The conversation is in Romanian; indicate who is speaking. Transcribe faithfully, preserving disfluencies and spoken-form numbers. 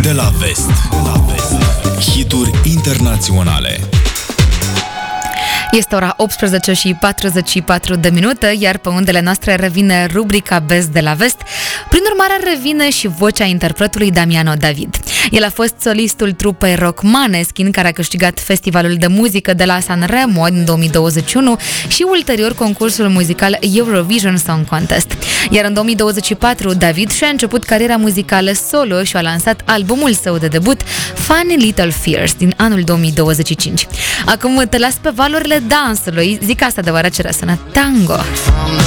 Speaker 1: De la vest. De la vest. Hituri internaționale.
Speaker 2: Este ora optsprezece și patruzeci și patru de minute, iar pe undele noastre revine rubrica Best de la Vest. Prin urmare, revine și vocea interpretului Damiano David. El a fost solistul trupei rock Måneskin, care a câștigat festivalul de muzică de la Sanremo în două mii douăzeci și unu și ulterior concursul muzical Eurovision Song Contest. Iar în două mii douăzeci și patru, David și-a început cariera muzicală solo și a lansat albumul său de debut, Funny Little Fears, din anul două mii douăzeci și cinci. Acum te las pe valurile dansului, zic asta deoarece răsună tango.